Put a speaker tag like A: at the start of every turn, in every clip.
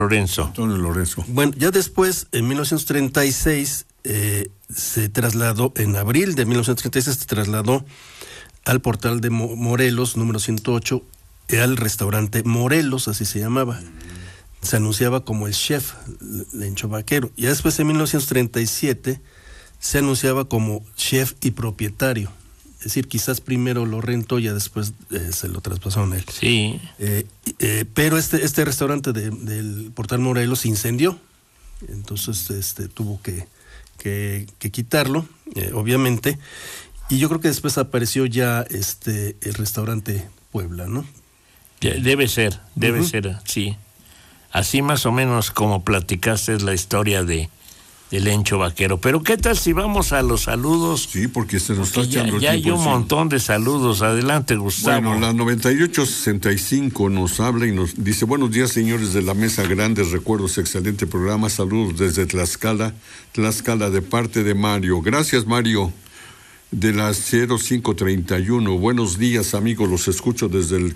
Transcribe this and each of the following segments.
A: Lorenzo.
B: Antonio Lorenzo.
C: Bueno, ya después, en 1936, se trasladó, en abril de 1936, se trasladó al portal de Morelos, número 108, al restaurante Morelos, así se llamaba. Se anunciaba como el chef Lencho Vaquero. Y después, en 1937, se anunciaba como chef y propietario. Es decir, quizás primero lo rentó y ya después se lo traspasaron a él.
A: Sí.
C: Pero este restaurante del portal Morelos se incendió. Entonces tuvo que quitarlo, obviamente. Y yo creo que después apareció ya el restaurante Puebla, ¿no?
A: Debe ser, sí. Así más o menos como platicaste es la historia de Lencho Vaquero. Pero ¿qué tal si vamos a los saludos?
B: Sí, porque se nos está echando el
A: tiempo. Ya hay un montón de saludos. Adelante, Gustavo.
B: Bueno, la 9865 nos habla y nos dice: buenos días, señores de la mesa, grandes recuerdos, excelente programa, saludos desde Tlaxcala, de parte de Mario. Gracias, Mario. De la 0531, buenos días, amigos, los escucho desde el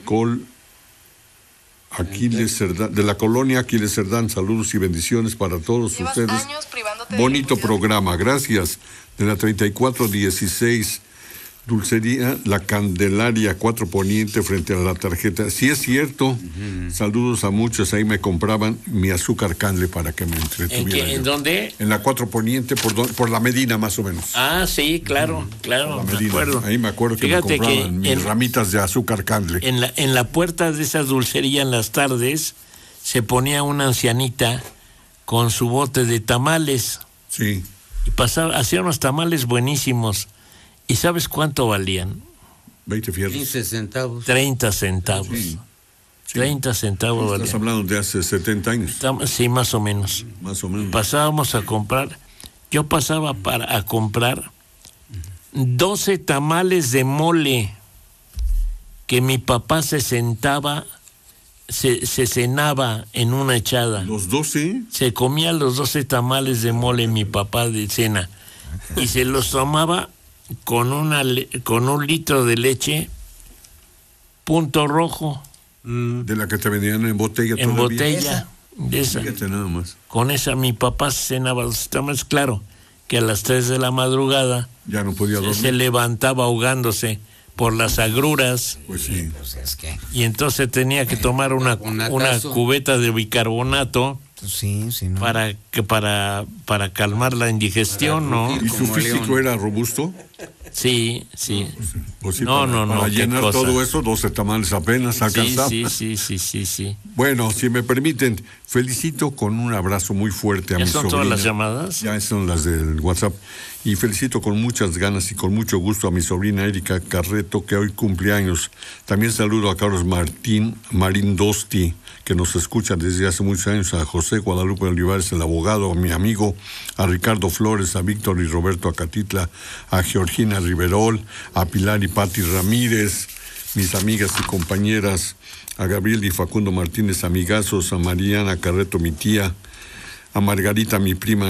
B: Aquiles Cerdán, de la colonia Aquiles Cerdán. Saludos y bendiciones para todos ustedes. Bonito programa, gracias. De la 3416, Dulcería La Candelaria, 4 Poniente, frente a la tarjeta. Sí, es cierto. Saludos a muchos. Ahí me compraban mi azúcar Canle para que me entretuviera.
A: ¿En dónde?
B: En la 4 Poniente, por la Medina, más o menos.
A: Ah, sí, claro.
B: La Medina. Ahí me acuerdo que
A: Fíjate
B: me compraban mis ramitas de azúcar Canle.
A: En la puerta de esa dulcería en las tardes se ponía una ancianita con su bote de tamales.
B: Sí.
A: Y hacía unos tamales buenísimos. ¿Y sabes cuánto valían?
B: 20 fierros.
D: 15 centavos.
A: 30 centavos. Sí. 30 centavos valían.
B: Estás hablando de hace 70 años.
A: Sí, más o menos.
B: Más o menos.
A: Pasábamos a comprar. Yo pasaba a comprar 12 tamales de mole que mi papá se sentaba, se cenaba en una echada.
B: ¿Los 12?
A: Se comía los 12 tamales de mole mi papá de cena y se los tomaba con un litro de leche Punto Rojo.
B: De la que te vendían en botella todavía.
A: En botella. De esa.
B: Fíjate nada más.
A: Con esa mi papá cenaba los tamales. Claro que a las 3 de la madrugada
B: ya no podía dormir.
A: Se levantaba ahogándose por las agruras.
B: Pues sí.
A: Y entonces tenía que tomar una cubeta de bicarbonato.
D: Sí, ¿no?
A: Para calmar la indigestión, ¿no?
B: ¿Y su físico era robusto?
A: Sí.
B: Pues sí,
A: no.
B: Para llenar todo eso, 12 tamales apenas alcanzaba.
A: Sí.
B: Bueno, si me permiten, felicito con un abrazo muy fuerte a mi sobrina.
A: ¿Ya son todas las llamadas?
B: Ya son las del WhatsApp. Y felicito con muchas ganas y con mucho gusto a mi sobrina Erika Carreto, que hoy cumple años. También saludo a Carlos Marín Dosti, que nos escucha desde hace muchos años, a José Guadalupe Olivares, el abogado, a mi amigo, a Ricardo Flores, a Víctor y Roberto Acatitla, a Georgina Riverol, a Pilar y Patti Ramírez, mis amigas y compañeras, a Gabriel y Facundo Martínez, amigazos, a Mariana Carreto, mi tía, a Margarita, mi prima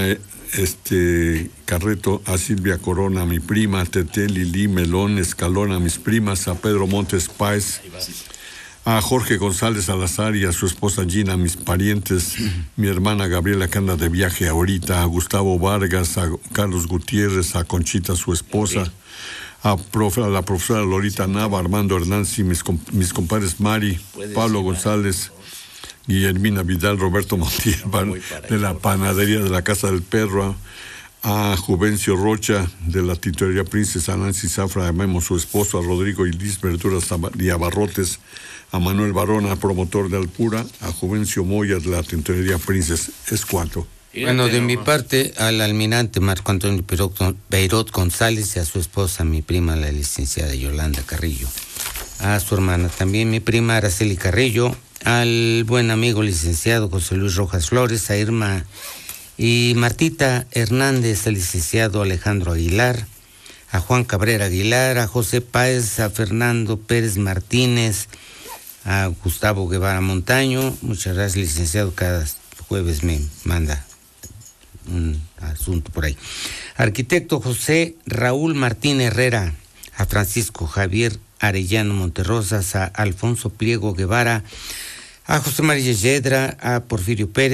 B: Carreto, a Silvia Corona, mi prima, a Tete, Lili, Melón, Escalona, mis primas, a Pedro Montes Páez, a Jorge González Salazar y a su esposa Gina, mis parientes, mi hermana Gabriela, que anda de viaje ahorita, a Gustavo Vargas, a Carlos Gutiérrez, a Conchita, su esposa, a la profesora Lorita Nava, Armando Hernández y mis compadres Mari, Pablo González, Guillermina Vidal, Roberto Montiel, de la panadería de la Casa del Perro, a Juvencio Rocha, de la Tintorería Princesa, a Nancy Zafra, a Memo, su esposo, a Rodrigo Ilis Verduras y Abarrotes, a Manuel Barona, promotor de Alpura, a Juvencio Moya, de la Tintorería Princesa. ¿Es cuánto?
D: Bueno, de mi parte, al almirante Marco Antonio Beirot González y a su esposa, mi prima, la licenciada Yolanda Carrillo. A su hermana también, mi prima Araceli Carrillo, al buen amigo licenciado José Luis Rojas Flores, a Irma y Martita Hernández, al licenciado Alejandro Aguilar, a Juan Cabrera Aguilar, a José Páez, a Fernando Pérez Martínez, a Gustavo Guevara Montaño. Muchas gracias, licenciado, cada jueves me manda un asunto por ahí. Arquitecto José Raúl Martín Herrera, a Francisco Javier Arellano Monterrosas, a Alfonso Pliego Guevara, a José María Yedra, a Porfirio Pérez,